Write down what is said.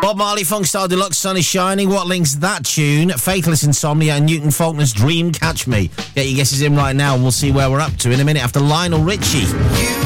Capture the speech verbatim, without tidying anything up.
Bob Marley, Funkstar Deluxe, Sun is Shining. What links that tune? Faithless Insomnia and Newton Faulkner's Dream Catch Me. Get your guesses in right now and we'll see where we're up to in a minute after Lionel Richie. You